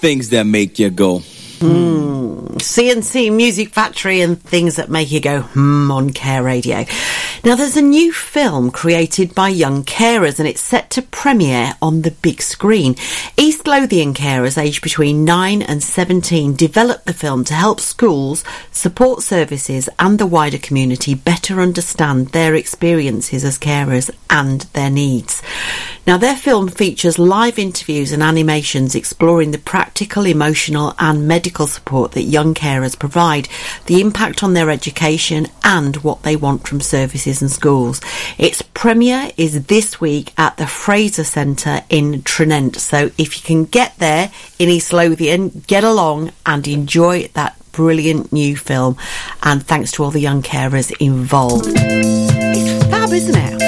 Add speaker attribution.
Speaker 1: things that make you go.
Speaker 2: CNC Music Factory and Things That Make You Go on Care Radio. Now, there's a new film created by young carers and it's set to premiere on the big screen. East Lothian carers aged between 9 and 17 developed the film to help schools, support services and the wider community better understand their experiences as carers and their needs. Now, their film features live interviews and animations exploring the practical, emotional and medical support that young carers provide, the impact on their education and what they want from services and schools. Its premiere is this week at the Fraser Centre in Tranent. So if you can get there in East Lothian, get along and enjoy that brilliant new film. And thanks to all the young carers involved. It's fab, isn't it?